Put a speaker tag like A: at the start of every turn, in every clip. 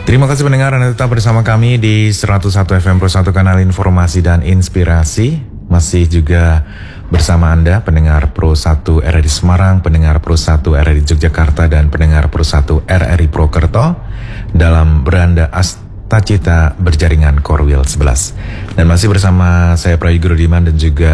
A: Terima kasih pendengar, Anda tetap bersama kami di 101 FM Pro 1 kanal informasi dan inspirasi. Masih juga bersama Anda, pendengar Pro 1 RRI Semarang, pendengar Pro 1 RRI Yogyakarta, dan pendengar Pro 1 RRI Purwokerto dalam beranda Astacita berjaringan Korwil 11. Dan masih bersama saya Prayogi Rudiman dan juga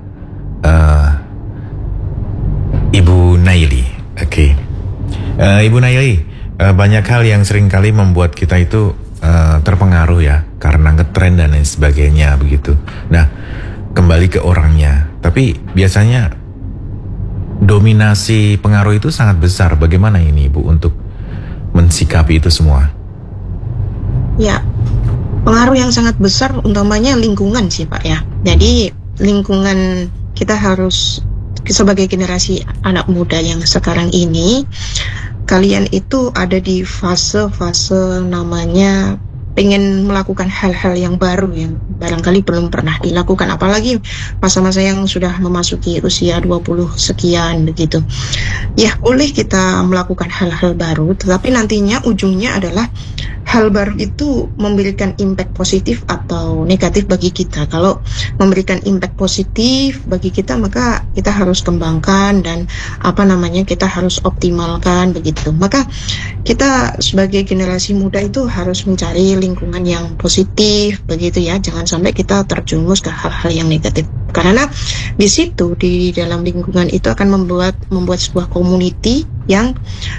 A: Ibu Naili. Oke. Ibu Naili, banyak hal yang seringkali membuat kita itu terpengaruh ya, karena ngetren dan lain sebagainya begitu. Nah, kembali ke orangnya. Tapi biasanya dominasi pengaruh itu sangat besar. Bagaimana ini Ibu untuk mensikapi itu semua?
B: Ya, pengaruh yang sangat besar utamanya lingkungan sih Pak ya. Jadi lingkungan kita harus, sebagai generasi anak muda yang sekarang ini, kalian itu ada di fase-fase namanya pengen melakukan hal-hal yang baru yang barangkali belum pernah dilakukan, apalagi masa-masa yang sudah memasuki usia 20 sekian begitu. Ya, boleh kita melakukan hal-hal baru, tetapi nantinya ujungnya adalah hal baru itu memberikan impact positif atau negatif bagi kita. Kalau memberikan impact positif bagi kita, maka kita harus kembangkan dan kita harus optimalkan begitu. Maka kita sebagai generasi muda itu harus mencari lingkungan yang positif begitu ya. Jangan sampai kita terjerumus ke hal-hal yang negatif. Karena di situ, di dalam lingkungan itu akan membuat sebuah community yang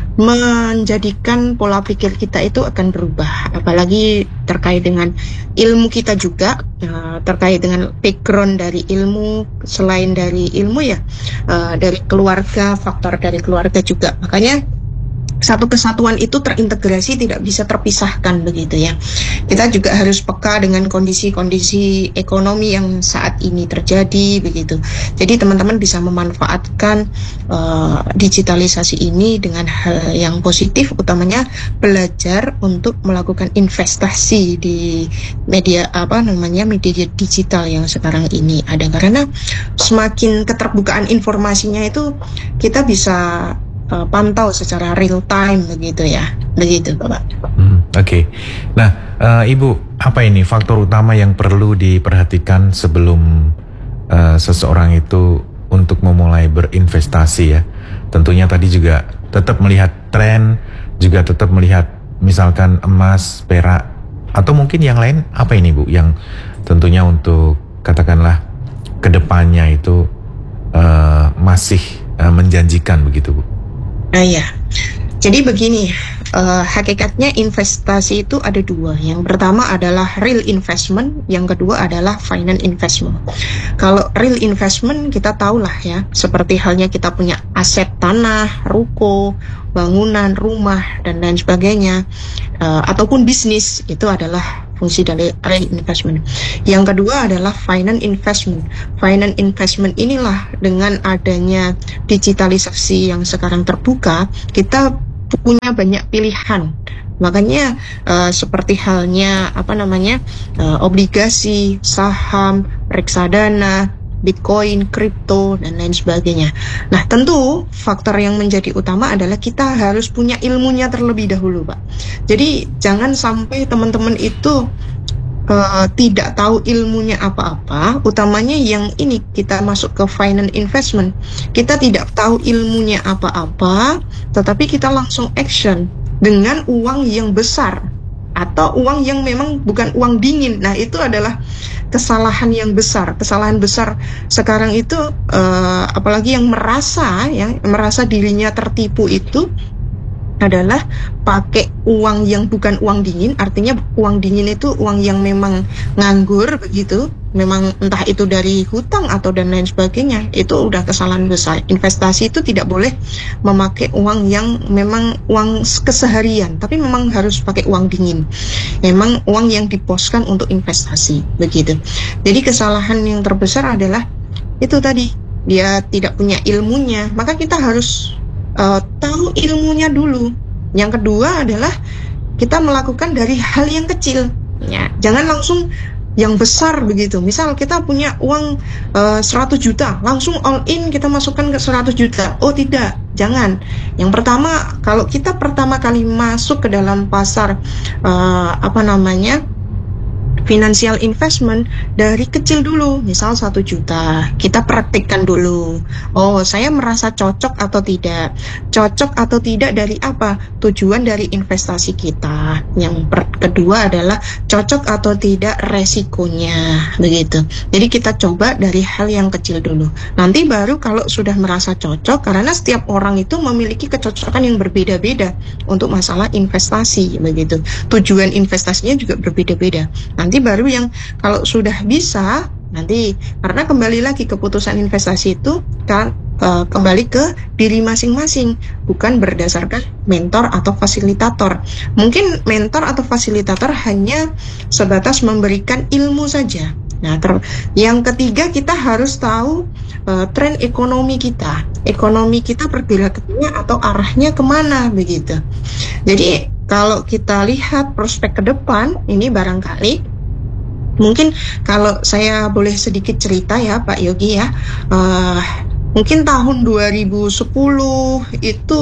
B: menjadikan pola pikir kita itu akan berubah. Apalagi terkait dengan ilmu kita juga, terkait dengan background dari ilmu, selain dari ilmu ya, dari keluarga, faktor dari keluarga juga. Makanya satu kesatuan itu terintegrasi, tidak bisa terpisahkan begitu ya. Kita juga harus peka dengan kondisi-kondisi ekonomi yang saat ini terjadi begitu. Jadi teman-teman bisa memanfaatkan digitalisasi ini dengan hal yang positif, utamanya belajar untuk melakukan investasi di media media digital yang sekarang ini ada. Karena semakin keterbukaan informasinya itu kita bisa pantau secara real time begitu ya, begitu Bapak.
A: Oke. Nah, Ibu, apa ini faktor utama yang perlu diperhatikan sebelum seseorang itu untuk memulai berinvestasi ya? Tentunya tadi juga tetap melihat tren, juga tetap melihat misalkan emas, perak, atau mungkin yang lain. Apa ini Bu, yang tentunya untuk katakanlah kedepannya itu masih menjanjikan begitu Bu?
B: Ya, jadi begini, hakikatnya investasi itu ada dua. Yang pertama adalah real investment, yang kedua adalah finance investment. Kalau real investment kita tahulah ya, seperti halnya kita punya aset tanah, ruko, bangunan, rumah, dan lain sebagainya, ataupun bisnis, itu adalah fungsi dari real investment. Yang kedua adalah finance investment. Finance investment inilah dengan adanya digitalisasi yang sekarang terbuka, kita punya banyak pilihan. Makanya seperti halnya obligasi, saham, reksadana, Bitcoin, kripto, dan lain sebagainya. Nah, tentu faktor yang menjadi utama adalah kita harus punya ilmunya terlebih dahulu, Pak. Jadi jangan sampai teman-teman itu tidak tahu ilmunya apa-apa, utamanya yang ini kita masuk ke finance investment. Kita tidak tahu ilmunya apa-apa, tetapi kita langsung action dengan uang yang besar atau uang yang memang bukan uang dingin. Nah, itu adalah kesalahan yang besar. Kesalahan besar sekarang itu apalagi yang merasa dirinya tertipu itu adalah pakai uang yang bukan uang dingin. Artinya uang dingin itu uang yang memang nganggur begitu, memang entah itu dari hutang atau dan lain sebagainya. Itu udah kesalahan besar. Investasi itu tidak boleh memakai uang yang memang uang keseharian, tapi memang harus pakai uang dingin, memang uang yang diposkan untuk investasi begitu. Jadi kesalahan yang terbesar adalah itu tadi, dia tidak punya ilmunya. Maka kita harus tahu ilmunya dulu. Yang kedua adalah kita melakukan dari hal yang kecil ya. Jangan langsung yang besar begitu. Misal kita punya uang 100 juta, langsung all in kita masukkan ke 100 juta. Oh tidak, Jangan. Yang pertama, kalau kita pertama kali masuk ke dalam pasar financial investment, dari kecil dulu, misal 1 juta, kita praktikkan dulu. Oh, saya merasa cocok atau tidak? Cocok atau tidak dari apa? Tujuan dari investasi kita. Yang kedua adalah cocok atau tidak resikonya, begitu. Jadi kita coba dari hal yang kecil dulu. Nanti baru kalau sudah merasa cocok, karena setiap orang itu memiliki kecocokan yang berbeda-beda untuk masalah investasi, begitu. Tujuan investasinya juga berbeda-beda. Nanti baru yang kalau sudah bisa, nanti karena kembali lagi keputusan investasi itu kan kembali ke diri masing-masing, bukan berdasarkan mentor atau fasilitator. Mungkin mentor atau fasilitator hanya sebatas memberikan ilmu saja. Nah, yang ketiga, kita harus tahu tren ekonomi kita. Ekonomi kita pergerakannya atau arahnya kemana, begitu. Jadi kalau kita lihat prospek ke depan, ini barangkali mungkin kalau saya boleh sedikit cerita ya Pak Yogi ya, mungkin tahun 2010 itu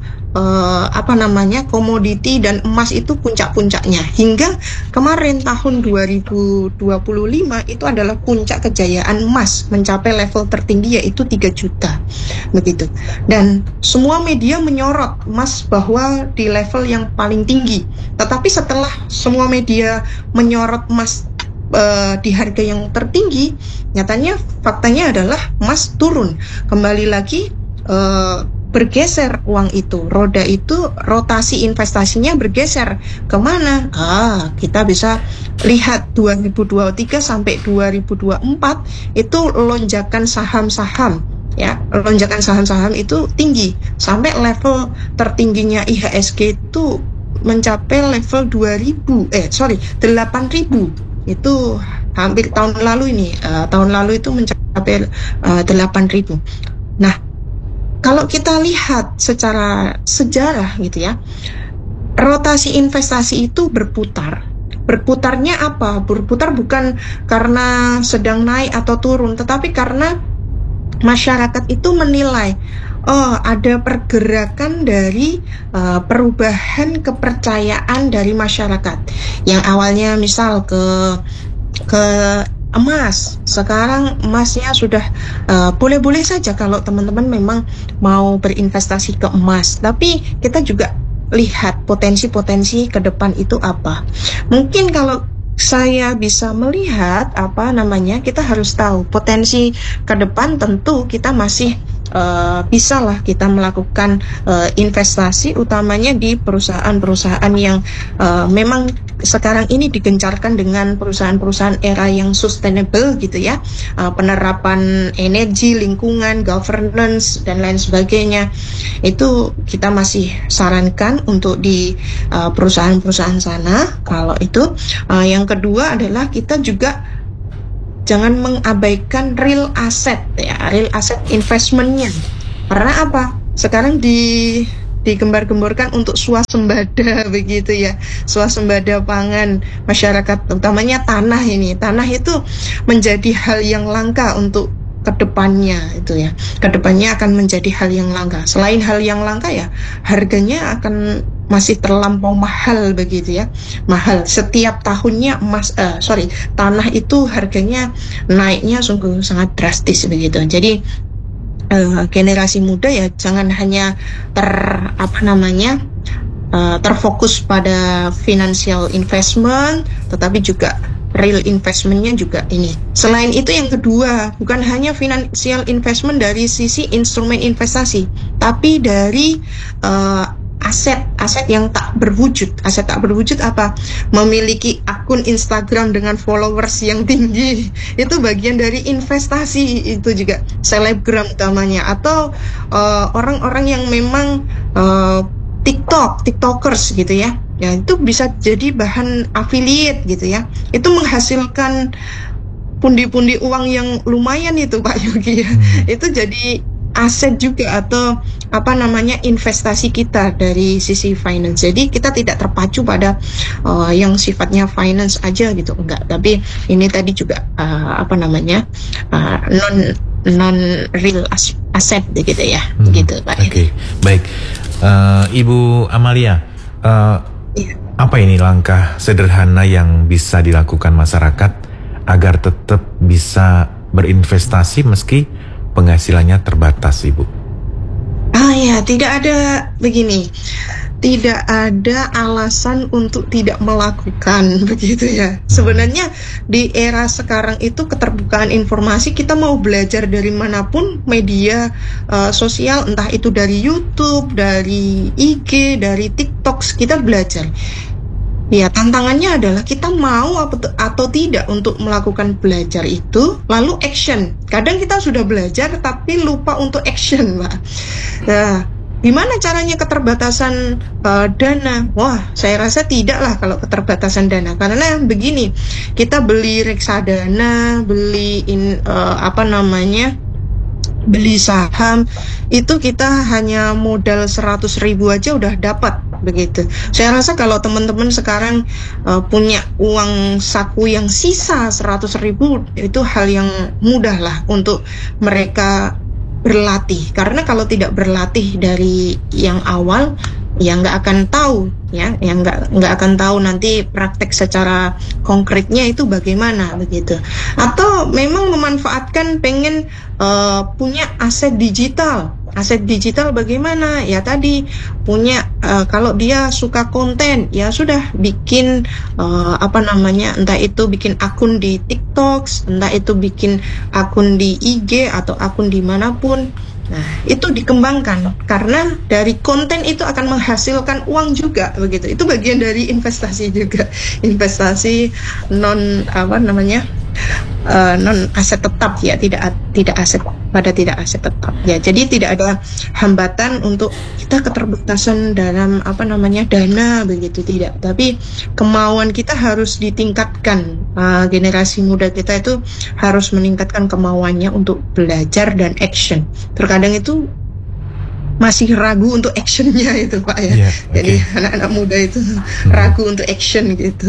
B: komoditi dan emas itu puncak-puncaknya, hingga kemarin tahun 2025 itu adalah puncak kejayaan emas mencapai level tertinggi yaitu 3 juta begitu. Dan semua media menyorot emas bahwa di level yang paling tinggi. Tetapi setelah semua media menyorot emas di harga yang tertinggi, nyatanya faktanya adalah emas turun. Kembali lagi bergeser uang itu, roda itu, rotasi investasinya bergeser kemana? Kita bisa lihat 2023 sampai 2024 itu lonjakan saham-saham. Ya, lonjakan saham-saham itu tinggi sampai level tertingginya IHSG itu mencapai level 8.000. Itu hampir tahun lalu ini, tahun lalu itu mencapai 8.000. Nah, kalau kita lihat secara sejarah gitu ya, rotasi investasi itu berputar. Berputarnya apa? Berputar bukan karena sedang naik atau turun, tetapi karena masyarakat itu menilai, ada pergerakan dari perubahan kepercayaan dari masyarakat yang awalnya misal ke emas, sekarang emasnya sudah boleh-boleh saja kalau teman-teman memang mau berinvestasi ke emas, tapi kita juga lihat potensi-potensi ke depan itu apa. Mungkin kalau saya bisa melihat kita harus tahu potensi ke depan, tentu kita masih bisalah kita melakukan investasi utamanya di perusahaan-perusahaan yang memang sekarang ini digencarkan dengan perusahaan-perusahaan era yang sustainable gitu ya, penerapan energi, lingkungan, governance dan lain sebagainya. Itu kita masih sarankan untuk di perusahaan-perusahaan sana. Kalau itu yang kedua adalah kita juga jangan mengabaikan real asset ya, real asset investmentnya. Karena apa? Sekarang digembar-gemborkan untuk swasembada begitu ya, swasembada pangan masyarakat, utamanya tanah ini. Tanah itu menjadi hal yang langka untuk kedepannya itu ya. Kedepannya akan menjadi hal yang langka. Selain hal yang langka ya, harganya akan masih terlampau mahal begitu ya, mahal. Setiap tahunnya tanah itu harganya naiknya sungguh sangat drastis begitu. Jadi generasi muda ya jangan hanya terfokus pada financial investment, tetapi juga real investmentnya juga ini. Selain itu yang kedua, bukan hanya financial investment dari sisi instrumen investasi, tapi dari aset yang tak berwujud. Aset tak berwujud apa? Memiliki akun Instagram dengan followers yang tinggi, itu bagian dari investasi. Itu juga selebgram utamanya, atau orang-orang yang memang tiktokers gitu ya. Ya itu bisa jadi bahan affiliate gitu ya. Itu menghasilkan pundi-pundi uang yang lumayan itu Pak Yogi ya. Itu jadi aset juga atau investasi kita dari sisi finance. Jadi kita tidak terpacu pada yang sifatnya finance aja gitu, enggak. Tapi ini tadi juga non real asset gitu ya, gitu Pak.
A: Oke, baik. Ibu Amalia, apa ini langkah sederhana yang bisa dilakukan masyarakat agar tetap bisa berinvestasi meski penghasilannya terbatas, Ibu?
B: Ya, tidak ada begini. Tidak ada alasan untuk tidak melakukan begitu ya. Sebenarnya di era sekarang itu keterbukaan informasi, kita mau belajar dari manapun media sosial, entah itu dari YouTube, dari IG, dari TikTok, kita belajar. Ya, tantangannya adalah kita mau atau tidak untuk melakukan belajar itu, lalu action. Kadang kita sudah belajar tapi lupa untuk action, Pak. Nah, gimana caranya keterbatasan dana? Wah, saya rasa tidak lah kalau keterbatasan dana. Karena begini, kita beli reksadana, beli beli saham, itu kita hanya modal 100.000 aja udah dapat begitu. Saya rasa kalau teman-teman sekarang punya uang saku yang sisa 100.000, itu hal yang mudah lah untuk mereka berlatih. Karena kalau tidak berlatih dari yang awal, ya nggak akan tahu ya, yang nggak akan tahu nanti praktek secara konkretnya itu bagaimana begitu. Atau memang memanfaatkan pengen punya aset digital. Aset digital bagaimana? Ya tadi punya kalau dia suka konten, ya sudah bikin entah itu bikin akun di TikTok, entah itu bikin akun di IG atau akun dimanapun. Nah, itu dikembangkan karena dari konten itu akan menghasilkan uang juga begitu. Itu bagian dari investasi juga. Investasi non aset tetap ya, tidak aset tetap ya. Jadi tidak ada hambatan untuk kita keterbatasan dalam dana begitu, tidak. Tapi kemauan kita harus ditingkatkan. Generasi muda kita itu harus meningkatkan kemauannya untuk belajar dan action. Terkadang itu masih ragu untuk actionnya itu Pak ya. Yeah, okay. Jadi anak-anak muda itu ragu untuk action gitu.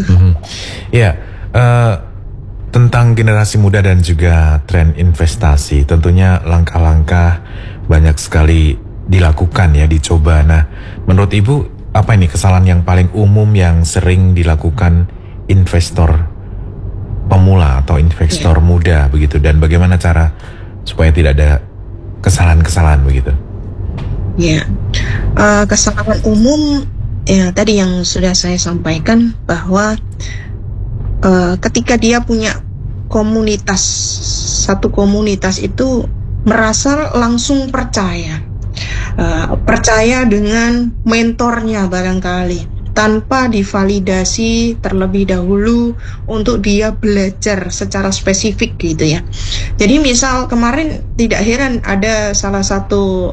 A: Tentang generasi muda dan juga tren investasi, tentunya langkah-langkah banyak sekali dilakukan ya, dicoba. Nah, menurut Ibu, apa ini kesalahan yang paling umum yang sering dilakukan investor pemula atau investor muda begitu, dan bagaimana cara supaya tidak ada kesalahan-kesalahan begitu?
B: Ya, kesalahan umum ya tadi yang sudah saya sampaikan, bahwa ketika dia punya komunitas, satu komunitas itu merasa langsung percaya dengan mentornya barangkali, tanpa divalidasi terlebih dahulu untuk dia belajar secara spesifik gitu ya. Jadi misal kemarin tidak heran ada salah satu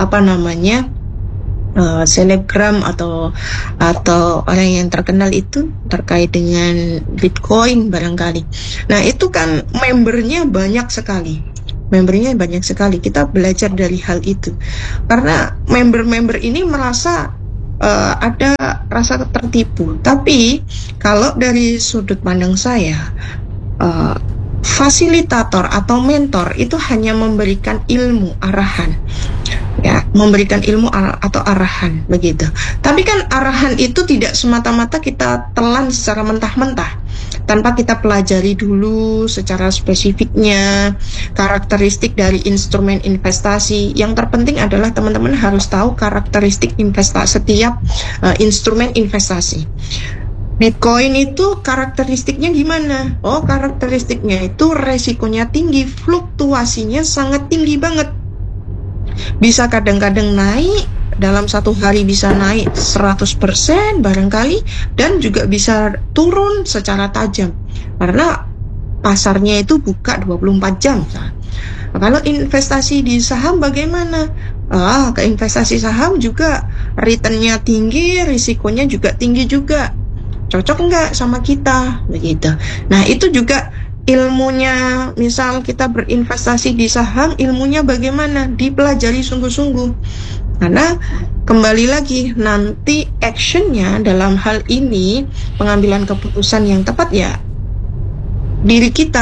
B: selebgram atau orang yang terkenal itu terkait dengan Bitcoin barangkali. Nah, itu kan membernya banyak sekali. Kita belajar dari hal itu karena member-member ini merasa ada rasa tertipu. Tapi kalau dari sudut pandang saya, fasilitator atau mentor itu hanya memberikan ilmu, arahan. Ya, memberikan ilmu atau arahan begitu. Tapi kan arahan itu tidak semata-mata kita telan secara mentah-mentah, tanpa kita pelajari dulu secara spesifiknya karakteristik dari instrumen investasi. Yang terpenting adalah teman-teman harus tahu karakteristik setiap instrumen investasi. Bitcoin itu karakteristiknya gimana? Oh, karakteristiknya itu resikonya tinggi, fluktuasinya sangat tinggi banget. Bisa kadang-kadang naik, dalam satu hari bisa naik 100% barangkali, dan juga bisa turun secara tajam karena pasarnya itu buka 24 jam. Nah, kalau investasi di saham bagaimana? Ke investasi saham juga returnnya tinggi, risikonya juga tinggi juga. Cocok nggak sama kita? Begitu. Nah, itu juga ilmunya, misal kita berinvestasi di saham, ilmunya bagaimana? Dipelajari sungguh-sungguh. Karena kembali lagi, nanti actionnya dalam hal ini, pengambilan keputusan yang tepat ya diri kita.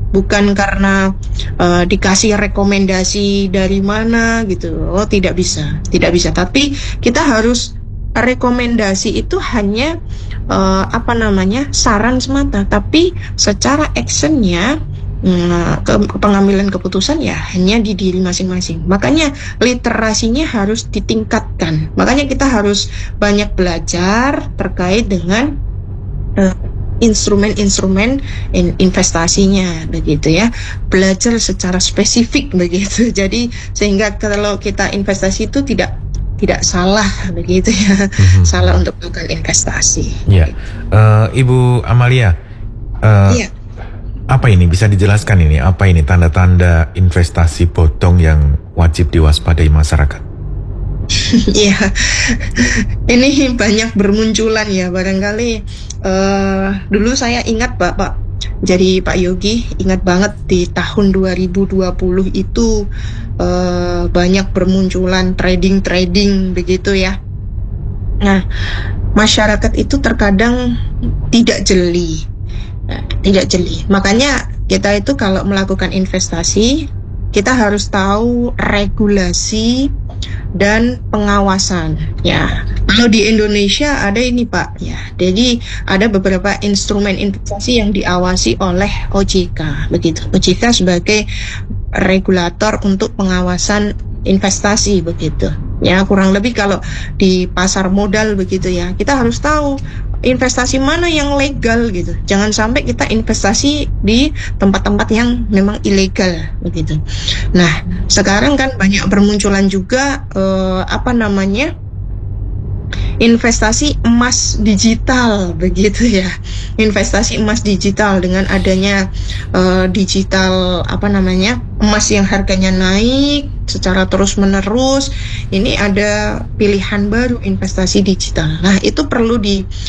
B: bukan karena dikasih rekomendasi dari mana gitu. Oh, tidak bisa. Tapi kita harus rekomendasi itu hanya saran semata, tapi secara actionnya pengambilan keputusan ya hanya di diri masing-masing. Makanya literasinya harus ditingkatkan. Makanya kita harus banyak belajar terkait dengan instrumen-instrumen investasinya begitu ya, belajar secara spesifik begitu. Jadi sehingga kalau kita investasi itu tidak salah begitu ya, salah untuk melakukan investasi.
A: Ya, Ibu Amalia,
B: Iya.
A: apa ini bisa dijelaskan ini? Apa ini tanda-tanda investasi bodong yang wajib diwaspadai masyarakat?
B: Iya, ini banyak bermunculan ya barangkali. Dulu saya ingat Pak, jadi Pak Yogi ingat banget di tahun 2020 itu banyak bermunculan trading begitu ya. Nah, masyarakat itu terkadang tidak jeli. Makanya kita itu kalau melakukan investasi, kita harus tahu regulasi dan pengawasan ya. Kalau di Indonesia ada ini Pak ya, jadi ada beberapa instrumen investasi yang diawasi oleh OJK begitu. OJK sebagai regulator untuk pengawasan investasi begitu ya, kurang lebih kalau di pasar modal begitu ya, kita harus tahu investasi mana yang legal gitu. Jangan sampai kita investasi di tempat-tempat yang memang ilegal begitu. Nah, sekarang kan banyak bermunculan juga investasi emas digital begitu ya. Investasi emas digital dengan adanya emas yang harganya naik secara terus-menerus. Ini ada pilihan baru investasi digital. Nah, itu perlu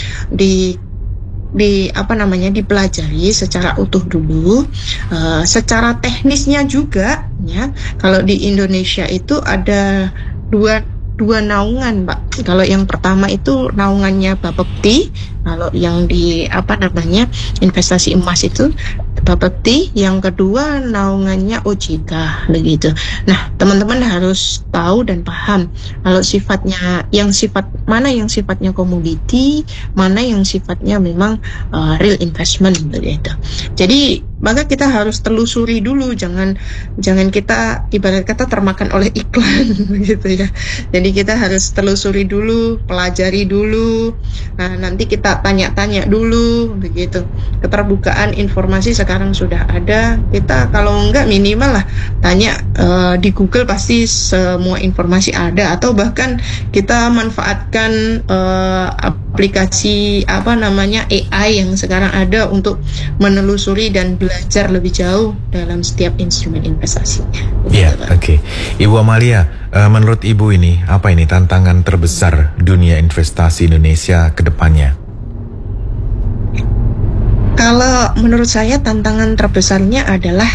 B: dipelajari secara utuh dulu, secara teknisnya juga ya. Kalau di Indonesia itu ada dua naungan, Pak. Kalau yang pertama itu naungannya Bapepti, kalau yang di investasi emas itu Bapepti, yang kedua naungannya OJK begitu. Nah, teman-teman harus tahu dan paham kalau mana yang sifatnya komoditi, mana yang sifatnya memang real investment begitu. Jadi maka kita harus telusuri dulu, jangan kita ibarat kata termakan oleh iklan begitu ya. Jadi kita harus telusuri dulu, pelajari dulu. Nah, nanti kita tanya-tanya dulu begitu. Keterbukaan informasi sekarang sudah ada. Kita kalau enggak minimal lah tanya di Google, pasti semua informasi ada, atau bahkan kita manfaatkan aplikasi AI yang sekarang ada untuk menelusuri dan belajar lebih jauh dalam setiap instrumen investasinya.
A: Iya, oke. Ibu Amalia, menurut Ibu ini apa ini tantangan terbesar dunia investasi Indonesia ke depannya?
B: Kalau menurut saya tantangan terbesarnya adalah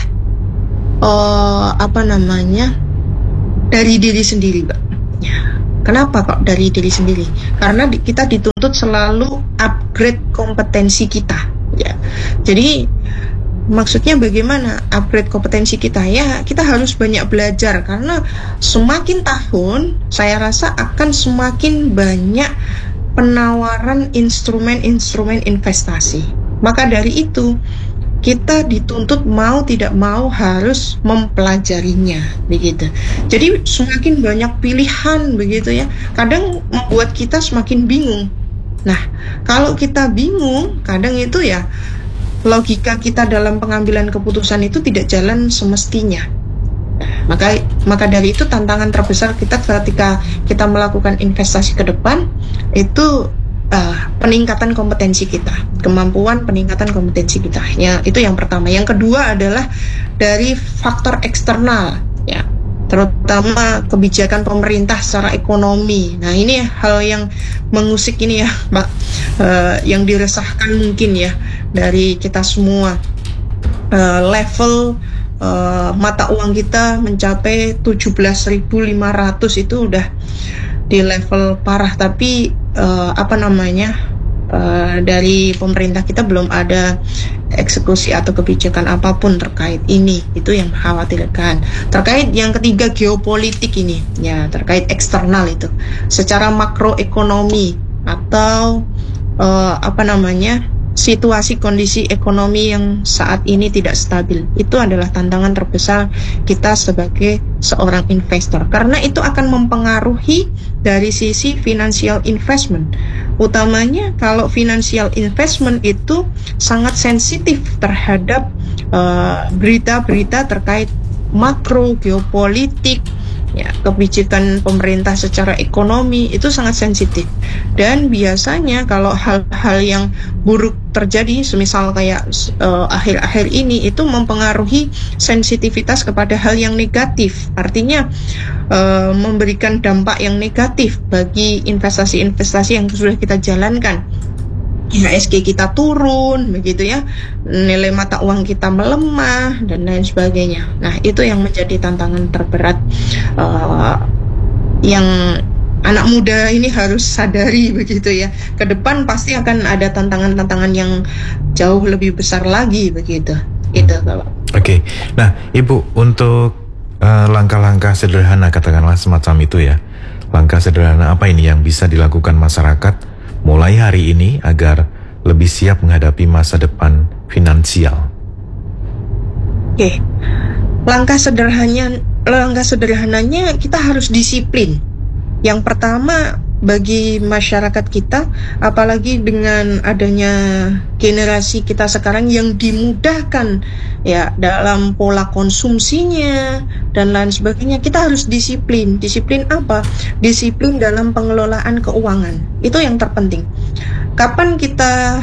B: dari diri sendiri, Mbak. Ya. Kenapa kok dari diri sendiri? Karena kita dituntut selalu upgrade kompetensi kita. Ya, jadi maksudnya bagaimana upgrade kompetensi kita? Ya, kita harus banyak belajar karena semakin tahun saya rasa akan semakin banyak penawaran instrumen-instrumen investasi. Maka dari itu kita dituntut mau tidak mau harus mempelajarinya begitu. Jadi semakin banyak pilihan begitu ya. Kadang membuat kita semakin bingung. Nah, kalau kita bingung, kadang itu ya logika kita dalam pengambilan keputusan itu tidak jalan semestinya. Maka dari itu tantangan terbesar kita ketika kita melakukan investasi ke depan itu peningkatan kompetensi kita, kemampuan peningkatan kompetensi kita. Ya, itu yang pertama. Yang kedua adalah dari faktor eksternal, ya, terutama kebijakan pemerintah secara ekonomi. Nah, ini hal yang mengusik ini ya, Mbak, yang diresahkan mungkin ya dari kita semua. Level mata uang kita mencapai 17.500 itu udah di level parah, tapi dari pemerintah kita belum ada eksekusi atau kebijakan apapun terkait ini. Itu yang mengkhawatirkan. Terkait yang ketiga, geopolitik ini, ya terkait eksternal itu, secara makroekonomi atau situasi kondisi ekonomi yang saat ini tidak stabil, itu adalah tantangan terbesar kita sebagai seorang investor, karena itu akan mempengaruhi dari sisi financial investment. Utamanya kalau financial investment itu sangat sensitif terhadap berita-berita terkait makro geopolitik, ya, kebijakan pemerintah secara ekonomi itu sangat sensitif. Dan biasanya kalau hal-hal yang buruk terjadi, semisal kayak akhir-akhir ini, itu mempengaruhi sensitivitas kepada hal yang negatif. Artinya memberikan dampak yang negatif bagi investasi-investasi yang sudah kita jalankan. IHSG kita turun, begitu ya, nilai mata uang kita melemah dan lain sebagainya. Nah, itu yang menjadi tantangan terberat yang anak muda ini harus sadari, begitu ya. Ke depan pasti akan ada tantangan-tantangan yang jauh lebih besar lagi, begitu. Itu, Bapak.
A: Oke. Nah, Ibu, untuk langkah-langkah sederhana, katakanlah semacam itu ya. Langkah sederhana apa ini yang bisa dilakukan masyarakat mulai hari ini agar lebih siap menghadapi masa depan finansial?
B: Oke. Langkah sederhananya kita harus disiplin. Yang pertama, bagi masyarakat kita, apalagi dengan adanya generasi kita sekarang yang dimudahkan ya dalam pola konsumsinya dan lain sebagainya, kita harus disiplin. Disiplin apa? Disiplin dalam pengelolaan keuangan. Itu yang terpenting. Kapan kita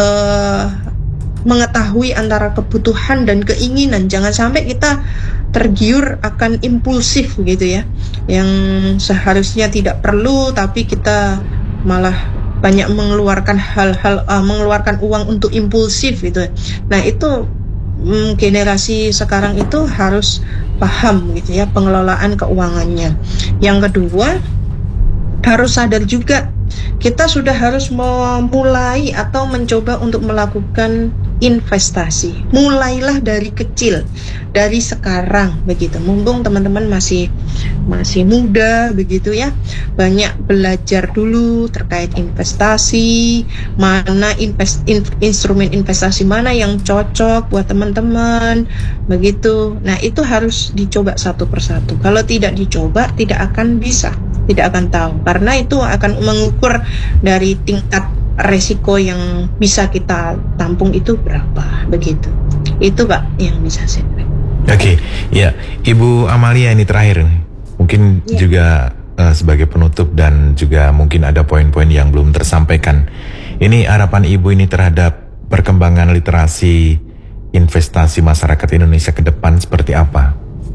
B: mengetahui antara kebutuhan dan keinginan, jangan sampai kita tergiur akan impulsif gitu ya, yang seharusnya tidak perlu tapi kita malah banyak mengeluarkan mengeluarkan uang untuk impulsif gitu. Nah, itu generasi sekarang itu harus paham gitu ya pengelolaan keuangannya. Yang kedua, harus sadar juga kita sudah harus memulai atau mencoba untuk melakukan investasi. Mulailah dari kecil, dari sekarang begitu. Mumpung teman-teman masih muda begitu ya. Banyak belajar dulu terkait investasi, mana instrumen investasi mana yang cocok buat teman-teman begitu. Nah, itu harus dicoba satu persatu. Kalau tidak dicoba, tidak akan bisa, tidak akan tahu, karena itu akan mengukur dari tingkat resiko yang bisa kita tampung itu berapa, begitu. Itu Pak yang bisa saya.
A: Oke, ya, Ibu Amalia, ini terakhir mungkin ya, juga sebagai penutup dan juga mungkin ada poin-poin yang belum tersampaikan. Ini harapan Ibu ini terhadap perkembangan literasi investasi masyarakat Indonesia ke depan seperti apa?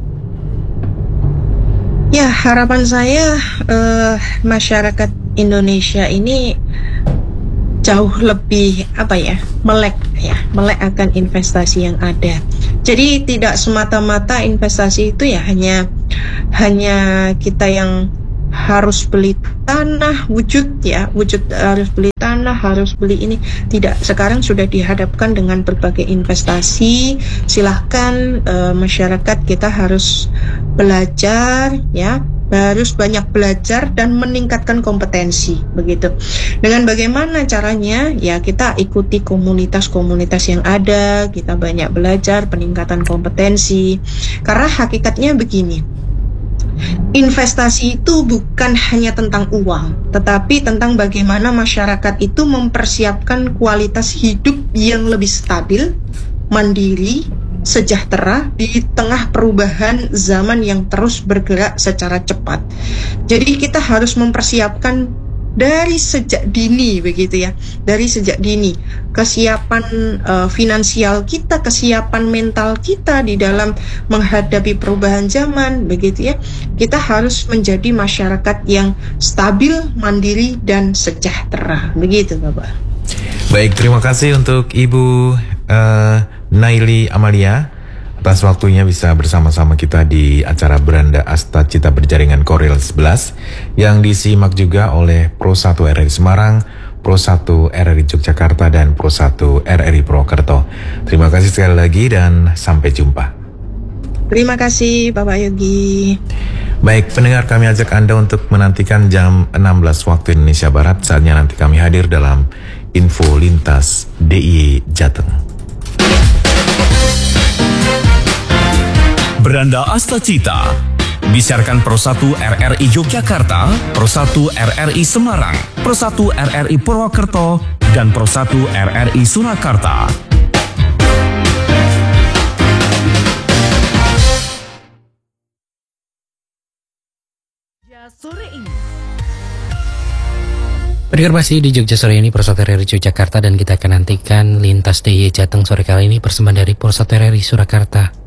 B: Ya, harapan saya masyarakat Indonesia ini jauh lebih melek akan investasi yang ada. Jadi tidak semata-mata investasi itu ya hanya kita yang harus beli tanah, wujud harus beli tanah, harus beli ini. Tidak, sekarang sudah dihadapkan dengan berbagai investasi. Silahkan masyarakat kita harus belajar ya, harus banyak belajar dan meningkatkan kompetensi begitu. Dengan bagaimana caranya? Ya, kita ikuti komunitas-komunitas yang ada, kita banyak belajar peningkatan kompetensi. Karena hakikatnya begini, investasi itu bukan hanya tentang uang, tetapi tentang bagaimana masyarakat itu mempersiapkan kualitas hidup yang lebih stabil, mandiri, sejahtera di tengah perubahan zaman yang terus bergerak secara cepat. Jadi kita harus mempersiapkan dari sejak dini begitu ya, dari sejak dini kesiapan finansial kita, kesiapan mental kita di dalam menghadapi perubahan zaman begitu ya. Kita harus menjadi masyarakat yang stabil, mandiri dan sejahtera begitu Bapak.
A: Baik, terima kasih untuk Ibu Naili Amalia atas waktunya bisa bersama-sama kita di acara Beranda Asta Cita Berjaringan Koril 11 yang disimak juga oleh Pro 1 RRI Semarang, Pro 1 RRI Yogyakarta dan Pro 1 RRI Purwokerto. Terima kasih sekali lagi dan sampai jumpa.
B: Terima kasih Bapak Yogi.
A: Baik, pendengar, kami ajak Anda untuk menantikan jam 16 waktu Indonesia Barat. Saatnya nanti kami hadir dalam Info Lintas DIY Jateng.
C: Beranda Astacita disiarkan Pro 1 RRI Yogyakarta, Pro 1 RRI Semarang, Pro 1 RRI Purwokerto, dan Pro 1 RRI Surakarta.
D: Sore ini. Pendengar, masih di Jogja sore ini Pro 1 RRI Yogyakarta, dan kita akan nantikan Lintas DIY Jateng sore kali ini persembahan dari Pro 1 RRI Surakarta.